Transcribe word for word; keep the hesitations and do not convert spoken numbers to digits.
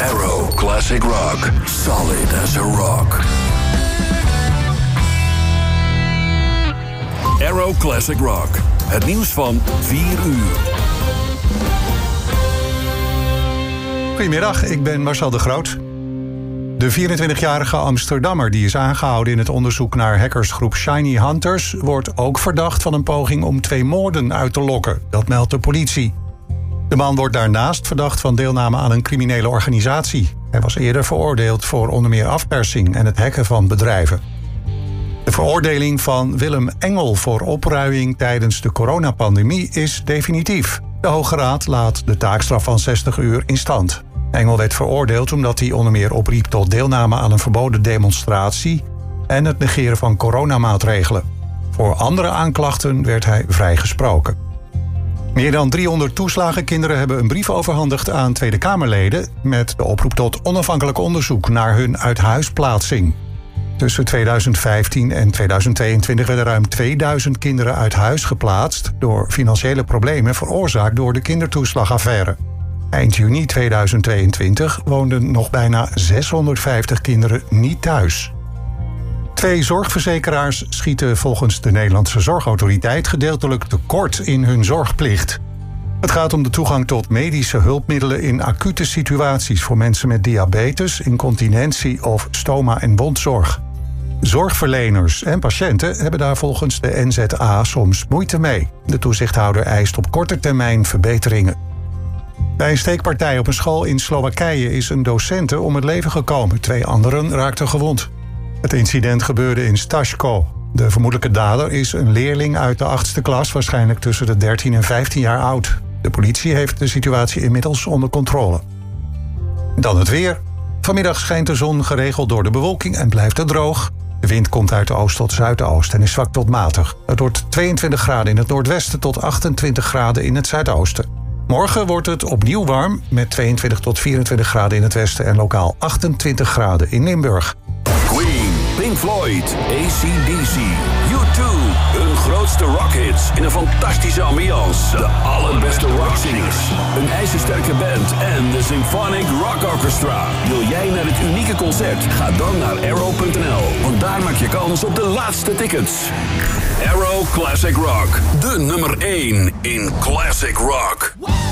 Arrow Classic Rock. Solid as a rock. Arrow Classic Rock. Het nieuws van vier uur. Goedemiddag, ik ben Marcel de Groot. De vierentwintigjarige Amsterdammer die is aangehouden in het onderzoek naar hackersgroep Shiny Hunters wordt ook verdacht van een poging om twee moorden uit te lokken. Dat meldt de politie. De man wordt daarnaast verdacht van deelname aan een criminele organisatie. Hij was eerder veroordeeld voor onder meer afpersing en het hacken van bedrijven. De veroordeling van Willem Engel voor opruiing tijdens de coronapandemie is definitief. De Hoge Raad laat de taakstraf van zestig uur in stand. Engel werd veroordeeld omdat hij onder meer opriep tot deelname aan een verboden demonstratie en het negeren van coronamaatregelen. Voor andere aanklachten werd hij vrijgesproken. Meer dan driehonderd toeslagenkinderen hebben een brief overhandigd aan Tweede Kamerleden met de oproep tot onafhankelijk onderzoek naar hun uithuisplaatsing. Tussen tweeduizend vijftien en tweeduizend tweeëntwintig werden ruim tweeduizend kinderen uit huis geplaatst door financiële problemen veroorzaakt door de kindertoeslagaffaire. Eind juni tweeduizend tweeëntwintig woonden nog bijna zeshonderdvijftig kinderen niet thuis. Twee zorgverzekeraars schieten volgens de Nederlandse Zorgautoriteit gedeeltelijk tekort in hun zorgplicht. Het gaat om de toegang tot medische hulpmiddelen in acute situaties voor mensen met diabetes, incontinentie of stoma- en wondzorg. Zorgverleners en patiënten hebben daar volgens de N Z A soms moeite mee. De toezichthouder eist op korte termijn verbeteringen. Bij een steekpartij op een school in Slowakije is een docente om het leven gekomen. Twee anderen raakten gewond. Het incident gebeurde in Stashko. De vermoedelijke dader is een leerling uit de achtste klas, waarschijnlijk tussen de dertien en vijftien jaar oud. De politie heeft de situatie inmiddels onder controle. Dan het weer. Vanmiddag schijnt de zon geregeld door de bewolking en blijft het droog. De wind komt uit de oost tot zuidoost en is zwak tot matig. Het wordt tweeëntwintig graden in het noordwesten tot achtentwintig graden in het zuidoosten. Morgen wordt het opnieuw warm met tweeëntwintig tot vierentwintig graden in het westen en lokaal achtentwintig graden in Limburg. Queen, Pink Floyd, A C D C, U twee. Hun grootste rockhits in een fantastische ambiance. De allerbeste rockzingers. Een ijzersterke band en de Symphonic Rock Orchestra. Wil jij naar het unieke concert? Ga dan naar arrow punt n l, want daar maak je kans op de laatste tickets. Arrow Classic Rock, de nummer één in Classic Rock.